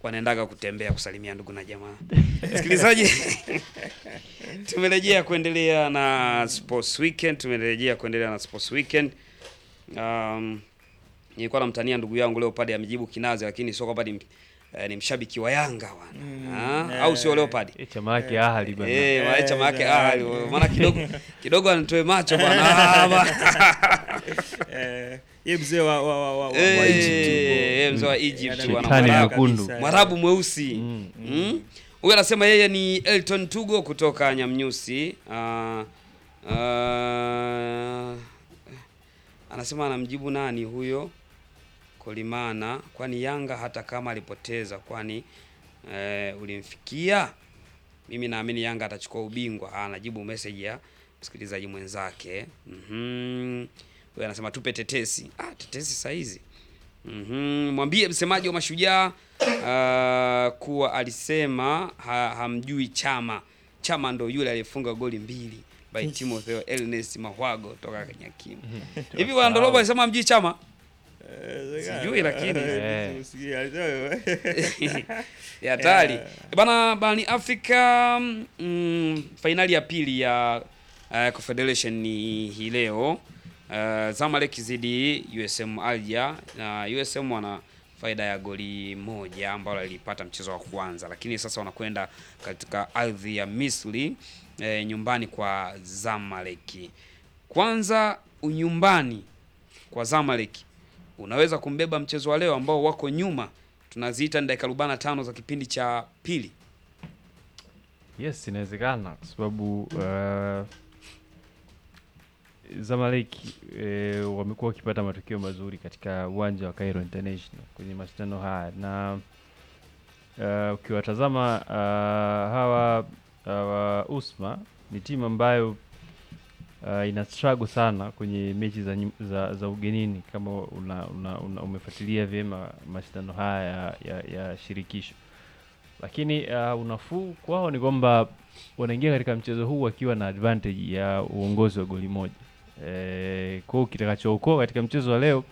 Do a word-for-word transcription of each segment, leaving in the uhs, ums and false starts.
wanaendaga kutembea kusalimia ndugu na jamaa. Msikilizaji, tumerejea kuendelea na Sports Weekend, tumerejea kuendelea na Sports Weekend. Um, nilikuwa namtania ndugu yangu leo pale amejibu kinazi, lakini sio kwamba ni, eh, ni mshabiki wa Yanga bwana. Mm, ah, au sio leo pale? Eh, chama yake Ahali bwana. Eh, wa chama yake Ahali. Maana kidogo kidogo anitoe macho bwana. Eh, yeye mzee wa wa wa wa Egypt. Eh, mzee wa Egypt bwana. Mwarabu mweusi. Mm. Mm. Huyu anasema yeye ni Elton Tugo kutoka Nyamnyusi. Uh, uh, anasema anamjibu nani huyo? Kolimana, kwani Yanga hata kama alipoteza kwani uh, ulimfikia? Mimi naamini Yanga atachukua ubingwa. Ah, anajibu message ya msikilizaji mwenzake. Mhm. Huyu anasema tupe tetesi. Ah, tetesi saa hizi. Mhm. Mwambie msemaji wa Mashujaa uh, kuwa alisema ha, hamjui Chama. Chama ndo yule aliyefunga goli mbili by Timotheo Ernest Mahwago toka Kanyakimu. Hivi bwana Ndorobo alisema hamjui Chama? Sijui lakini ya hatari. Bana bani Afrika mm, finali ya pili ya uh, Confederation ni hii leo. Uh, Zamalek zidi U S M Alger na U S M wana faida ya goli moja ambalo alipata mchezo wa kwanza, lakini sasa wanakwenda katika ardhi ya Misri eh, nyumbani kwa Zamalek. Kwanza unyumbani kwa Zamalek unaweza kumbeba mchezo wa leo ambao wako nyuma, tunaziita dakika arobaini na tano za kipindi cha pili. Yes, inawezekana kwa sababu uh, Zamalek e, wamekuwa wakipata matokeo mazuri katika uwanja wa Cairo International kwenye mashindano haya, na uh, ukiwatazama uh, hawa hawa Usma ni timu ambayo uh, ina struggle sana kwenye mechi za za, za ugenini kama una, una, una umefuatilia vyema mashindano haya ya, ya, ya shirikisho. Lakini uh, unafuu kwao ni kwamba wanaingia katika mchezo huu wakiwa na advantage ya uongozi wa goli moja. Eh, kwa kitakachookoa katika mchezo wa leo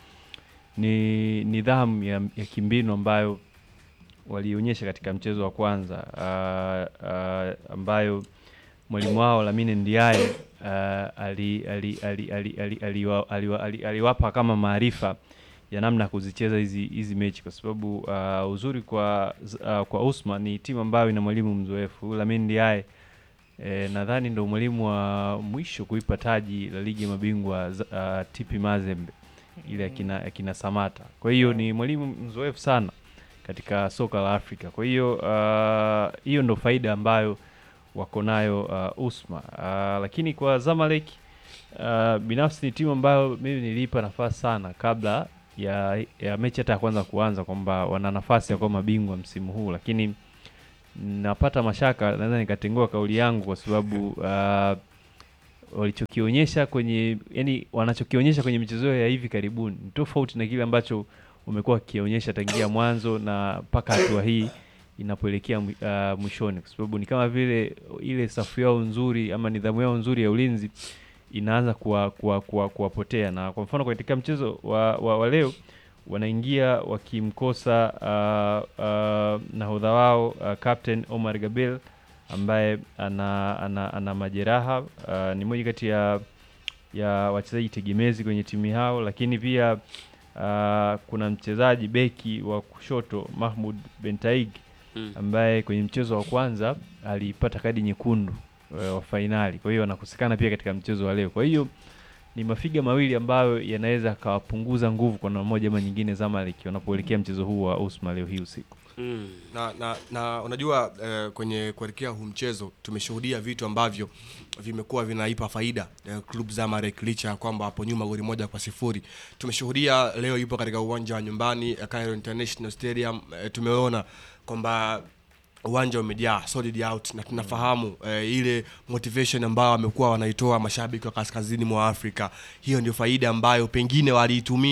ni nidhamu ya, ya kimbinu ambayo walionyesha katika mchezo wa kwanza, uh, uh, ambayo mwalimu wao Lamine Ndiaye uh, ali ali ali ali ali ali aliwapa kama maarifa ya namna kuzicheza hizi hizi mechi, kwa sababu uh, uzuri kwa uh, kwa Usman ni timu ambayo ina mwalimu mzoefu. Lamine Ndiaye E, nadhani ndio mwalimu wa mwisho kuipa taji la ligi ya mabingwa uh, T P Mazembe ile akina akina Samata. Kwa hiyo ni mwalimu mzoefu sana katika soka la Afrika. Kwa hiyo uh, hiyo ndio faida ambayo wako nayo uh, Usma. Uh, lakini kwa Zamalek uh, binafsi ni timu ambayo mimi niliipa nafasi sana kabla ya, ya mechi hata ya kwanza kuanza kwamba wana nafasi ya kuwa mabingwa msimu huu, lakini napata mashaka, naweza nikatengua kauli yangu kwa sababu uh, walichokionyesha kwenye yani wanachokionyesha kwenye michezo ya hivi karibuni ni tofauti na kile ambacho umekuwa kionyesha tangia mwanzo na mpaka hatua hii inapoelekea uh, mwishoni, kwa sababu ni kama vile ile safu yao nzuri ama nidhamu yao nzuri ya ulinzi inaanza kuwa kuwa kuwapotea. Na kwa mfano katika mchezo wa, wa, wa leo wanaingia wakimkosa uh, uh, nahodha wao uh, Captain Omar Gabel ambaye ana ana, ana majeraha, uh, ni mmoja kati ya ya wachezaji tegemezi kwenye timu hao. Lakini pia uh, kuna mchezaji beki wa kushoto Mahmoud Bentaig ambaye kwenye mchezo wa kwanza alipata kadi nyekundu uh, wa finali, kwa hiyo anakosekana pia katika mchezo wa leo. Kwa hiyo ni mafiga mawili ambayo yanaweza kawapunguza nguvu kwa namna moja ama nyingine Zamalek wanapoelekea mchezo huu wa Usma leo hii usiku. Mm. Na, na, na unajua eh, kwenye kuelekea huu mchezo tumeshuhudia vitu ambavyo vimekuwa vinaipa faida eh, club Zamalek licha ya kwamba hapo nyuma goli moja kwa sifuri. Tumeshuhudia leo ipo katika uwanja wa nyumbani eh, Cairo International Stadium, eh, tumeona kwamba uwanja umejaa solid out, na tunafahamu eh, ile motivation ambayo wamekuwa wanaitoa mashabiki wa kaskazini mwa Afrika. Hiyo ndio faida ambayo pengine waliitumia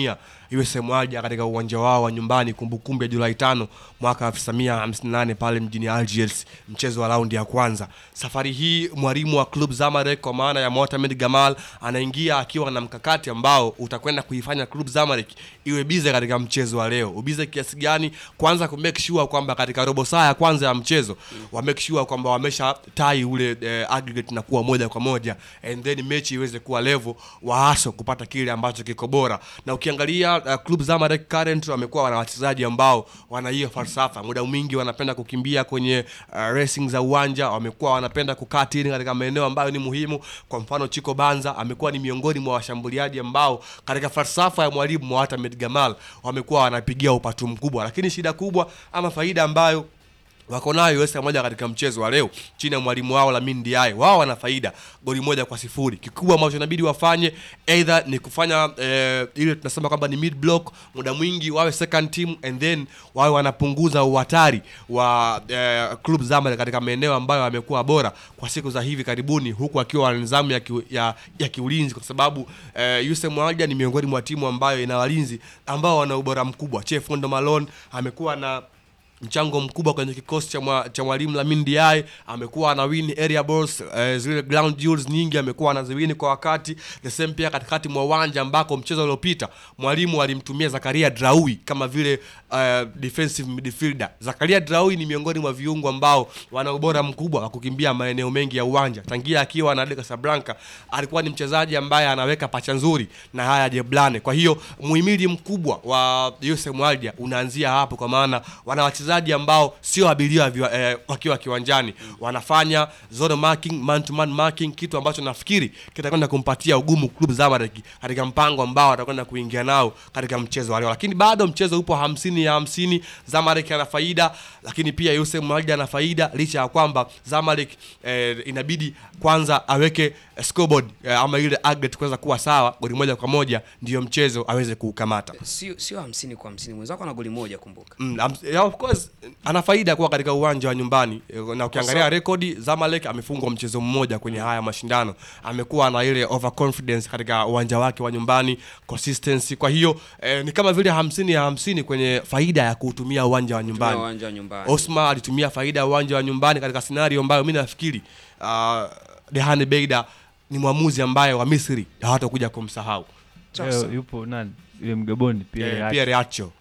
U S M Alger katika uwanja wao wa nyumbani, kumbukumbu ya Julai tano mwaka elfu tisa mia hamsini na nane pale mjini Algiers, mchezo wa raundi ya kwanza. Safari hii mwalimu wa Club Zamalek kwa maana ya Mohamed Gamal anaingia akiwa na mkakati ambao utakwenda kuifanya Club Zamalek iwe bize katika mchezo wa leo. Ubize kiasi gani? Kwanza ku make sure kwamba katika robo saa ya kwanza ya mchezo wa make sure kwamba wamesha tai ule eh, aggregate na kuwa moja kwa moja, and then mechi iweze kuwa level, waaso kupata kile ambacho kiko bora. Na ukiangalia uh, Club Zamalek current wamekuwa wana wachezaji ambao wana hiyo falsafa, muda mwingi wanapenda kukimbia kwenye uh, racing za uwanja, wamekuwa wanapenda kukaa chini katika maeneo ambayo ni muhimu. Kwa mfano Chico Banza amekuwa ni miongoni mwa washambuliaji ambao katika falsafa ya mwalimu Mohamed Gamal wamekuwa wanapigia upatu mkubwa, lakini shida kubwa ama faida ambayo wako nayo U S M moja katika mchezo wa leo chini ya mwalimu wao Lamine Ndiaye, wao wana faida goli moja kwa sifuri. Kikubwa ambacho inabidi wafanye either ni kufanya eh, ile tunasema kwamba ni mid block, muda mwingi wawe second team, and then wawe wanapunguza uhatari wa eh, Club Zamalek katika maeneo ambayo yamekuwa bora kwa siku za hivi karibuni, huku akiwa na nidhamu ya, ki, ya, ya kiulinzi, kwa sababu eh, U S M Alger ni miongoni mwa timu ambayo ina walinzi ambao wana ubora mkubwa. Chef Fondo Malone amekuwa na mchango mkubwa kwenye kikosi cha mwa, cha mwalimu Lamine Ndiaye, amekuwa ana win area balls, eh, zile ground duels nyingi amekuwa anaziwini kwa wakati. The same pia katikati mwa uwanja ambako mchezo uliopita mwalimu alimtumia Zakaria Draoui kama vile uh, defensive midfielder. Zakaria Draoui ni miongoni mwa viungo ambao wana ubora mkubwa wa kukimbia maeneo mengi ya uwanja. Tangia akiwa na Casablanca alikuwa ni mchezaji ambaye anaweka pacha nzuri na haya Jeblane. Kwa hiyo muhimili mkubwa wa U S M Alger unaanzia hapo, kwa maana wana wachezaji ambao sio abiria eh, wakiwa kiwanjani, wanafanya zone marking, man to man marking, kitu ambacho nafikiri kitakwenda kumpatia ugumu Club Zamalek katika mpango ambao atakwenda kuingia nao katika mchezo wa leo. Lakini bado mchezo upo hamsini ya hamsini, Zamalek ana faida, lakini pia U S M Alger ana faida, licha ya kwamba Zamalek eh, inabidi kwanza aweke eh, scoreboard eh, ama ile aggregate kwanza kuwa sawa, goli moja kwa moja ndio mchezo aweze kukamata. Sio sio hamsini kwa hamsini, mwenzako ana goli moja, kumbuka. Mm, yeah, of course ana faida kuwa katika uwanja wa nyumbani, na ukiangalia rekodi Zamalek amefungwa mchezo mmoja kwenye haya mashindano, amekuwa na ile overconfidence katika uwanja wake wa nyumbani, consistency. Kwa hiyo eh, ni kama vile hamsini ya hamsini kwenye faida ya kutumia uwanja wa nyumbani. Uwanja wa nyumbani. Osman alitumia faida ya uwanja wa nyumbani katika scenario ambayo mimi nafikiri uh, Dehane Beida ni mwamuzi ambaye wa Misri hawatakuja kumsahau. Leo yupo nani? Yule Mgaboni Pierre eh, Pierre Acho.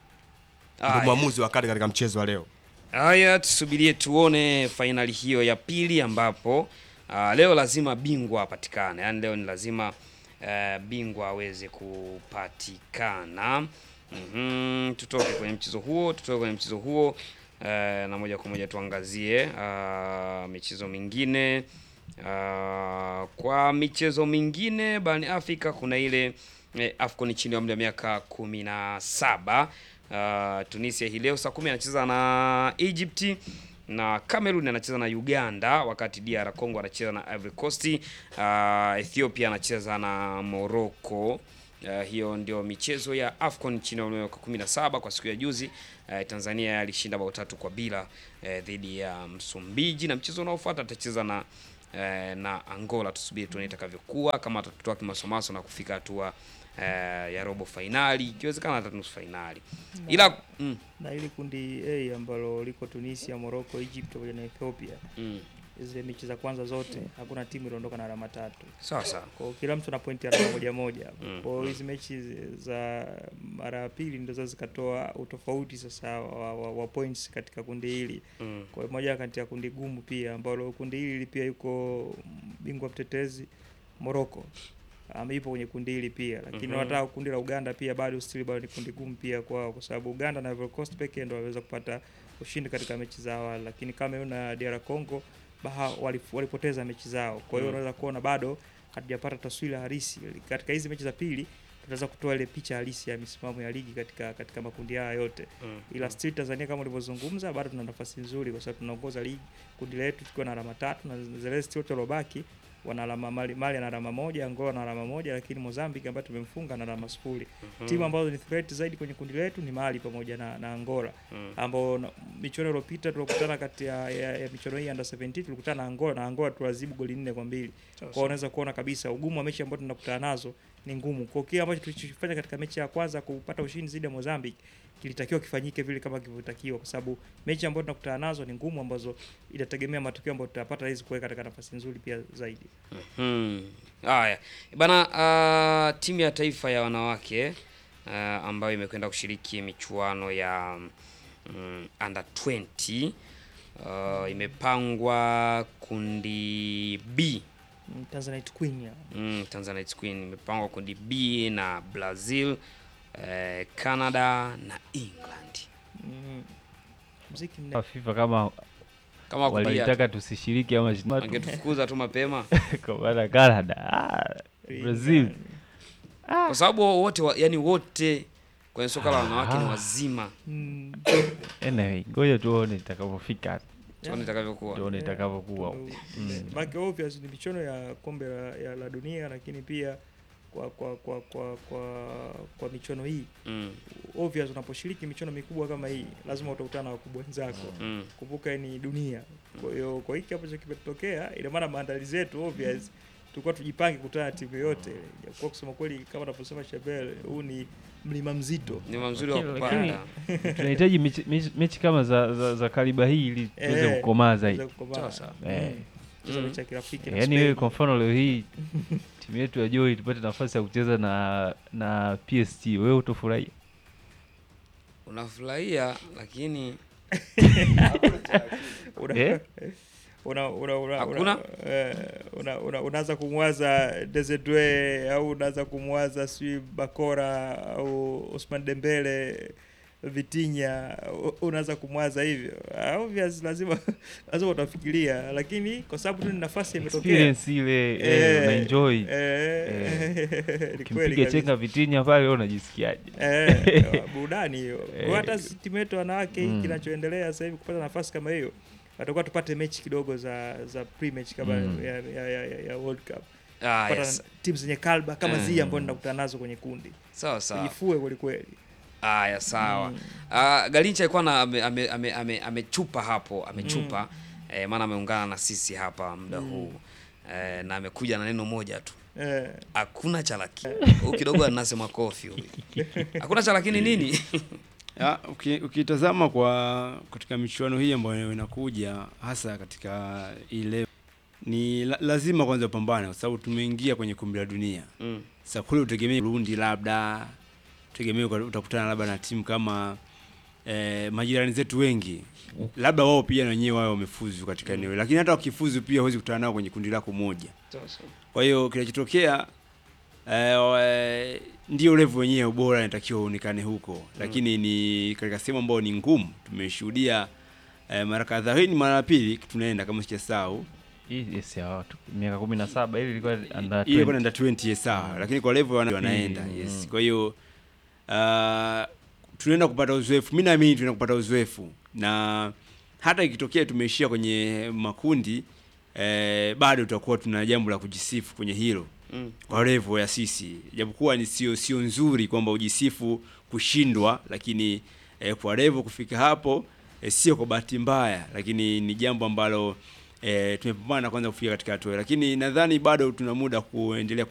Ndio Aya. mwamuzi wa kati katika mchezo wa leo. Haya, tusubirie tuone fainali hiyo ya pili, ambapo uh, leo lazima bingwa apatikane. Yaani leo ni lazima uh, bingwa aweze kupatikana. Mhm, tutoke kwenye mchezo huo, tutoke kwenye mchezo huo uh, na moja kwa moja tuangazie uh, michezo mingine. Uh, kwa michezo mingine barani Afrika kuna ile eh, AFCON chini ya umri wa miaka kumi na saba. Uh, Tunisia hii leo saa kumi anacheza na Egypt, na Cameroon anacheza na Uganda, wakati D R Congo anacheza na Ivory Coast. Uh, Ethiopia anacheza na Morocco. Uh, hiyo ndio michezo ya AFCON chini ya umri wa miaka kumi na saba kwa siku ya juzi. Uh, Tanzania alishinda bao tatu kwa bila uh, dhidi ya Msumbiji, na mchezo unaofuata atacheza na uh, na Angola. Tusubiri tuone itakavyokuwa, kama atatoa kimasomaso na kufika hatua Uh, ya robo finali, ikiwezekana hata nusu finali. Ila mm. na ili kundi A ambalo liko Tunisia, Morocco, Egypt pamoja na Ethiopia. Mm. Zile mechi za kwanza zote hakuna timu iliondoka na alama tatu. Sawa sawa. Kwa kila mtu ana pointi alama moja moja. Mm. Kwa hizo mechi za mara ya pili ndizo zikatoa utofauti sasa wa, wa, wa points katika kundi hili. Mm. Kwa hiyo moja kati ya kundi gumu pia ambalo kundi hili pia yuko bingwa mtetezi Morocco. Um, ipo kwenye kundi hili pia, lakini mm -hmm. Wanataka kundi la Uganda pia bado still bado ni kundi gumu pia kwao, kwa sababu Uganda na Ivory Coast pekee ndio waweza kupata ushindi katika mechi za awali, lakini Cameroon na D R Congo baha walipoteza mechi zao. Kwa hiyo mm -hmm. Unaweza kuona bado hatujapata taswira halisi katika hizi mechi za pili. Tunaweza kutoa ile picha halisi ya misimamo ya ligi katika katika makundi haya yote. Mm -hmm. Ila still Tanzania kama ulivyozungumza bado tuna nafasi nzuri, kwa sababu tunaongoza ligi kundi letu tukiwa na alama tatu, na zile wote waliobaki wana alama Mali, Mali na alama moja, Angola na alama moja, lakini Mozambique ambayo tumemfunga na alama sifuri. Mm -hmm. Timu ambazo ni threat zaidi kwenye kundi letu ni Mali pamoja na, na Angola. Mm -hmm. Ambao michuano iliyopita tulikutana kati ya, ya, ya michuano hii under seventeen tulikutana na Angola, na Angola tuliwazibu goli nne kwa mbili. Kwa hiyo unaweza kuona kabisa ugumu wa mechi ambazo tunakutana nazo ni ngumu. Kwa kile ambacho tulichofanya katika mechi ya kwanza kupata ushindi dhidi ya Mozambique kilitakiwa kifanyike vile kama kilivyotakiwa, kwa sababu mechi ambazo tunakutana nazo ni ngumu, ambazo inategemea matokeo ambayo tutapata hizi kuweka katika nafasi nzuri pia zaidi. Mhm. Haya. Bana, uh, timu ya taifa ya wanawake uh, ambayo imekwenda kushiriki michuano ya um, under twenty uh, imepangwa kundi B. Mm, Tanzanite Queen ya. Mm, Tanzanite Queen imepangwa kundi B na Brazil, eh, Canada na England. Mm. Mziki mne. FIFA kama Kama kulia walitaka tusishiriki ama shindano angetufukuza tu mapema kwa maana Canada, ah, Brazil. kwa sababu wote wa, yani wote kwenye soka la wanawake ni wazima. Mm. Anyway, ngoja tuone itakapofika. Tuone itakavyokuwa. Tuone itakavyokuwa. Mm. Baki obvious ni michuano ya kombe la, ya la dunia, lakini pia kwa kwa kwa kwa kwa, kwa michuano hii Mm. obvious unaposhiriki michuano mikubwa kama hii lazima utakutana na wakubwa wenzako. Mm. Kumbuka ni dunia. Kwa hiyo kwa hiki hapo kimetokea, ina maana maandalizi yetu obvious tulikuwa tujipange kukutana na timu yote. Kwa kusema kweli, kama unaposema Shabel, huu ni mlima mzito. Ni mzuri wa Lakini- kupanda. Tunahitaji mechi, mechi, mechi kama za za, za kaliba hii ili tuweze Eh, kukomaa zaidi. tuweze kukomaa. Sawa sawa. Eh. Mm. Tuweze mechi ya kirafiki na Yaani Spain. wewe kwa mfano leo hii timu yetu ya Joy tupate nafasi ya kucheza na na P S G, wewe utofurahia? Unafurahia lakini Una- Eh? una una una Hakuna? una- eh, una- una- unaanza kumwaza Desiree au unaanza kumwaza si Bakora au Osman Dembele, Vitinha, u- unaanza kumwaza hivyo. Ah, obvious lazima lazima utafikiria, lakini kwa sababu tu ni nafasi imetokea. Experience ile eh, una enjoy. Eh, ni kweli Ukimpiga kabisa. chenga Vitinha pale wewe unajisikiaje? Eh, burudani hiyo. Eh, Kwa hata si timu yetu wanawake hii mm. kinachoendelea sasa hivi kupata nafasi kama hiyo, watakuwa tupate mechi kidogo za za pre-match kama Mm. ya, ya, ya, ya, ya World Cup. ah, Kupata yes. timu zenye kalba kama Mm. zile ambazo ninakutana nazo kwenye kundi. Sawa sawa. Tujifue kweli kweli. Aya, sawa. Mm. Ah, Galincha alikuwa na amechupa ame, ame, ame, amechupa hapo, amechupa eh, maana ameungana na sisi hapa muda huu. Eh, na amekuja na neno moja tu. Eh, Hakuna cha lakini. Huyu kidogo anasema kofi huyu. Hakuna cha lakini nini? Ya, uki- ukitazama kwa katika michuano hii ambayo inakuja hasa katika ile ni la, lazima kwanza upambane kwa sababu tumeingia kwenye kombe la dunia. Mm. Sasa kule utegemee Burundi, labda utegemee uka- utakutana labda na timu kama eh, majirani zetu wengi, labda wao pia na wenyewe wao wamefuzu katika eneo, lakini hata wakifuzu pia huwezi kukutana nao kwenye kundi lako moja. Sawa sawa. Kwa hiyo kinachotokea eh, wa- ndio level wenyewe ubora inatakiwa uonekane huko, lakini ni katika sehemu ambayo ni ngumu. Tumeshuhudia eh, mara kadhaa, hii ni mara ya pili tunaenda kama sijasahau, Hii yes ya watu miaka kumi na saba ile ilikuwa under ile kwa twenty. under twenty yes, sawa, lakini kwa level wana- wanaenda Mm. yes. Kwa hiyo uh, tunaenda kupata uzoefu, mimi naamini tunaenda kupata uzoefu, na hata ikitokea tumeishia kwenye makundi eh, bado tutakuwa tuna jambo la kujisifu kwenye hilo. Mm. Kwa level ya sisi, japokuwa ni sio sio nzuri kwamba ujisifu kushindwa, lakini eh, kwa level kufika hapo eh, sio kwa bahati mbaya, lakini ni jambo ambalo eh, tumepambana kwanza kufika katika hatua, lakini nadhani bado tuna muda kuendelea